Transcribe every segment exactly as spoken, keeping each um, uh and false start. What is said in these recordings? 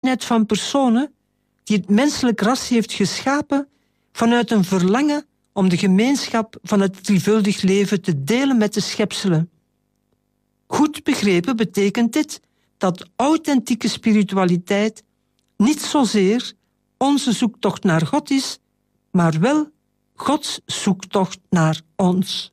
eenheid van personen die het menselijk ras heeft geschapen vanuit een verlangen om de gemeenschap van het drievuldig leven te delen met de schepselen. Goed begrepen betekent dit dat authentieke spiritualiteit niet zozeer onze zoektocht naar God is, maar wel Gods zoektocht naar ons.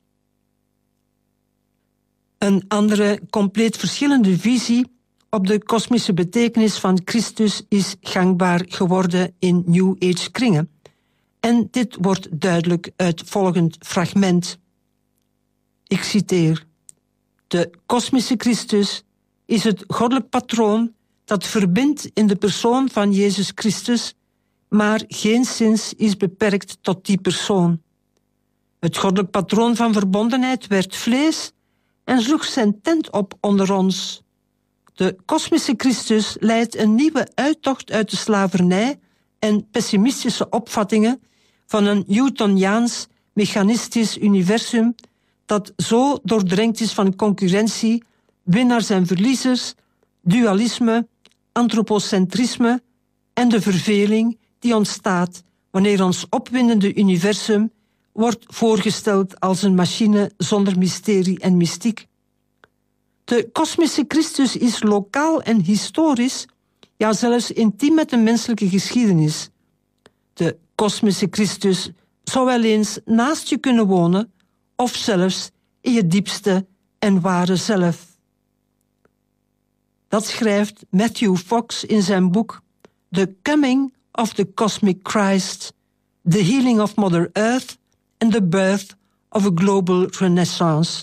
Een andere, compleet verschillende visie op de kosmische betekenis van Christus is gangbaar geworden in New Age kringen. En dit wordt duidelijk uit volgend fragment. Ik citeer: de kosmische Christus is het goddelijk patroon dat verbindt in de persoon van Jezus Christus, maar geenszins is beperkt tot die persoon. Het goddelijk patroon van verbondenheid werd vlees en sloeg zijn tent op onder ons. De kosmische Christus leidt een nieuwe uittocht uit de slavernij en pessimistische opvattingen van een Newtoniaans mechanistisch universum dat zo doordrenkt is van concurrentie, winnaars en verliezers, dualisme, antropocentrisme en de verveling die ontstaat wanneer ons opwindende universum wordt voorgesteld als een machine zonder mysterie en mystiek. De kosmische Christus is lokaal en historisch, ja zelfs intiem met de menselijke geschiedenis. De kosmische Christus zou wel eens naast je kunnen wonen, of zelfs in je diepste en ware zelf. Dat schrijft Matthew Fox in zijn boek The Coming of the Cosmic Christ, The Healing of Mother Earth and the Birth of a Global Renaissance.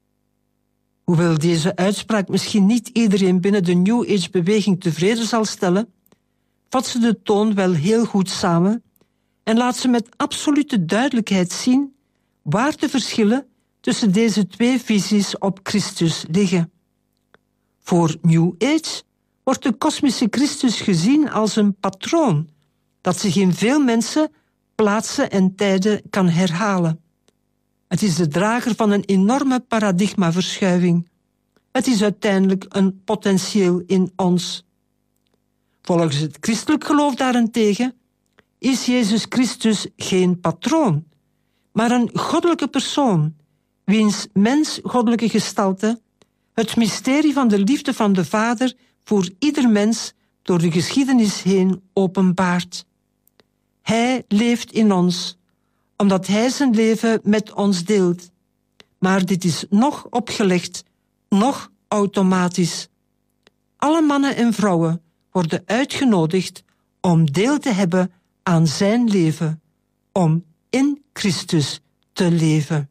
Hoewel deze uitspraak misschien niet iedereen binnen de New Age-beweging tevreden zal stellen, vat ze de toon wel heel goed samen en laat ze met absolute duidelijkheid zien waar de verschillen tussen deze twee visies op Christus liggen. Voor New Age wordt de kosmische Christus gezien als een patroon dat zich in veel mensen, plaatsen en tijden kan herhalen. Het is de drager van een enorme paradigmaverschuiving. Het is uiteindelijk een potentieel in ons. Volgens het christelijk geloof daarentegen is Jezus Christus geen patroon, maar een goddelijke persoon, wiens mens-goddelijke gestalte het mysterie van de liefde van de Vader voor ieder mens door de geschiedenis heen openbaart. Hij leeft in ons, omdat hij zijn leven met ons deelt. Maar dit is nog opgelegd, nog automatisch. Alle mannen en vrouwen worden uitgenodigd om deel te hebben aan zijn leven, om in Christus te leven.